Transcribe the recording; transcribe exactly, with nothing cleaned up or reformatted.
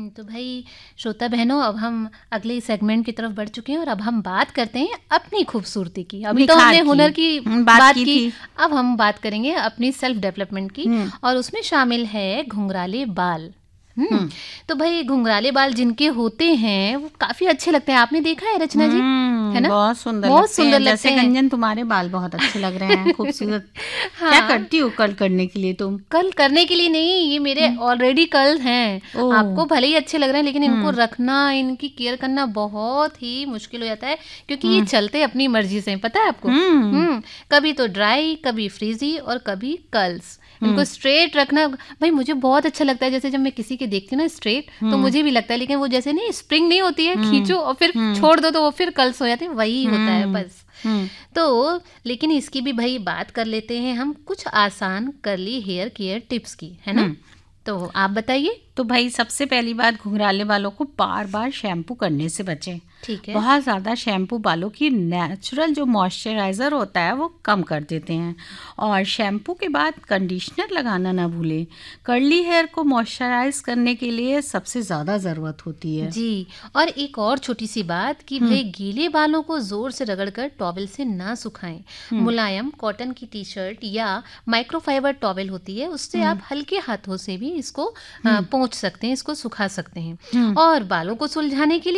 तो भाई श्रोता बहनों, अब हम अगले सेगमेंट की तरफ बढ़ चुके हैं और अब हम बात करते हैं अपनी खूबसूरती की। अभी तो हमने हुनर की हम्म, बात, बात की, की की अब हम बात करेंगे अपनी सेल्फ डेवलपमेंट की, हम्म और उसमें शामिल है घुंघराले बाल। हम्म हम्म तो भाई घुंघराले बाल जिनके होते हैं वो काफी अच्छे लगते हैं। आपने देखा है रचना जी, है हम्म ना? बहुत सुंदर बहुत लगते सुंदर हैं। लगते जैसे हैं। कंचन, तुम्हारे बाल बहुत अच्छे लग रहे हैं, खूबसूरत। क्या हाँ, करती हो कर्ल करने के लिए तुम? कल करने के लिए नहीं, ये मेरे हम्म ऑलरेडी कर्ल हैं। ओह आपको भले ही अच्छे लग रहे हैं लेकिन इनको हम्म रखना, इनकी केयर करना बहुत ही मुश्किल हो जाता है, क्योंकि ये हम्म चलते अपनी मर्जी से हैं, पता है आपको? हम्म हम्म कभी तो ड्राई, कभी फ्रीजी और कभी कर्ल्स। इनको हम्म स्ट्रेट रखना भाई मुझे बहुत अच्छा लगता है। जैसे जब मैं किसी के देखती हूँ ना स्ट्रेट, तो हम्म मुझे भी लगता है, लेकिन वो जैसे नहीं स्प्रिंग नहीं होती है, हम्म खींचो और फिर हम्म छोड़ दो तो वो फिर कर्ल्स हो जाते हैं, वही होता है हम्म बस। हम्म तो लेकिन इसकी भी भाई बात कर लेते हैं हम कुछ आसान कर्ली हेयर केयर टिप्स की, है ना? हम्म तो आप बताइए। तो भाई सबसे पहली बात, घुंघराले बालों को बार बार शैम्पू करने से बचें। ठीक है। बहुत ज़्यादा शैम्पू बालों की नेचुरल जो मॉइस्चराइज़र होता है वो कम कर देते हैं। और शैम्पू के बाद कंडीशनर लगाना ना भूलें। कर्ली हेयर को मॉइस्चराइज करने के लिए सबसे ज़्यादा ज़रूरत होती है। जी, और एक और छोटी सी बात कि हम्म भाई गीले बालों को जोर से रगड़कर टॉवेल से ना सुखाएं। हम्म मुलायम कॉटन की टी शर्ट या माइक्रोफाइबर टॉवेल होती है, उससे हम्म आप हल्के हाथों से भी इसको अ, हम्म पोंछ सकते हैं, इसको सुखा सकते हैं। हम्म और बालों को सुलझाने के लिए